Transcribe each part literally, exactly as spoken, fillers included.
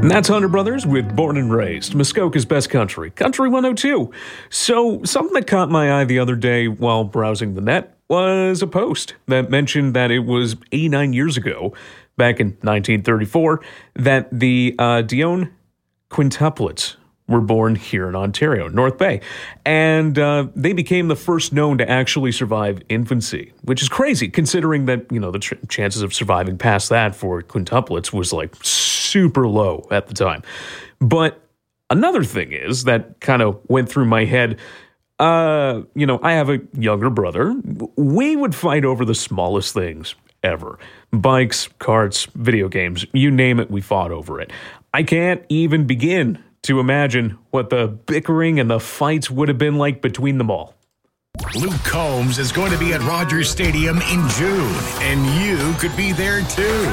And that's Hunter Brothers with Born and Raised, Muskoka's best country, Country one oh two. So, something that caught my eye the other day while browsing the net was a post that mentioned that it was eighty-nine years ago, back in nineteen thirty-four, that the uh, Dion quintuplets were born here in Ontario, North Bay. And uh, they became the first known to actually survive infancy, which is crazy considering that, you know, the tr- chances of surviving past that for quintuplets was like super low at the time. But another thing is that kind of went through my head. Uh, you know, I have a younger brother. We would fight over the smallest things ever. Bikes, carts, video games, you name it, we fought over it. I can't even begin to imagine what the bickering and the fights would have been like between them all. Luke Combs is going to be at Rogers Stadium in June, and you could be there too.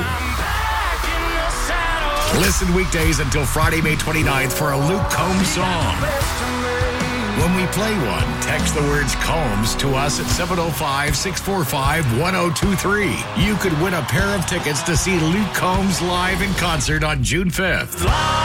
Listen weekdays until Friday, May twenty-ninth for a Luke Combs song. When we play one, text the words Combs to us at seven oh five, six four five, one oh two three. You could win a pair of tickets to see Luke Combs live in concert on June fifth.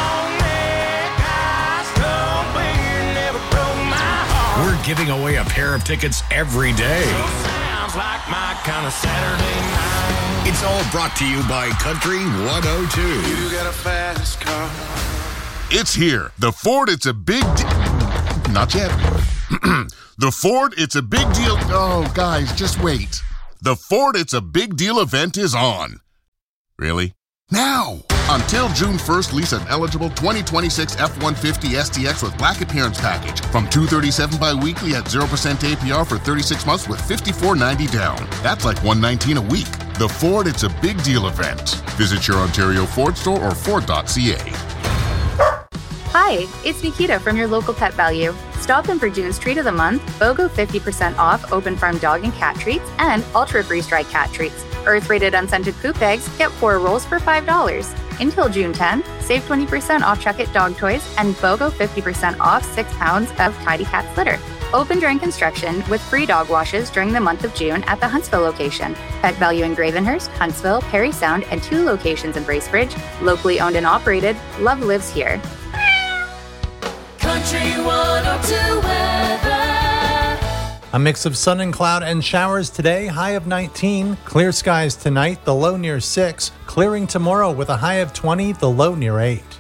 We're giving away a pair of tickets every day. Sounds like my kind of Saturday night. It's all brought to you by Country one oh two. You got a fast car. It's here. The Ford, it's a big deal. Not yet. The Ford, it's a big deal. Oh, guys, just wait. The Ford, it's a big deal event is on. Really? Now! Until June first, lease an eligible twenty twenty-six F one fifty S T X with Black Appearance Package from two hundred thirty-seven dollars bi-weekly at zero percent A P R for thirty-six months with fifty-four ninety down. That's like one hundred nineteen dollars a week. The Ford, it's a big deal event. Visit your Ontario Ford store or Ford dot C A. Hi, it's Nikita from your local Pet Value. Stop in for June's Treat of the Month, BOGO fifty percent off open farm dog and cat treats, and ultra freeze-dried cat treats. Earth-rated unscented poop bags, get four rolls for five dollars. Until June tenth, save twenty percent off Chuck-It dog toys and BOGO fifty percent off six pounds of Tidy Cats litter. Open during construction with free dog washes during the month of June at the Huntsville location. Pet Value in Gravenhurst, Huntsville, Perry Sound, and two locations in Bracebridge. Locally owned and operated, love lives here. Country one oh two weather. A mix of sun and cloud and showers today, high of nineteen. Clear skies tonight, the low near six. Clearing tomorrow with a high of twenty, the low near eight.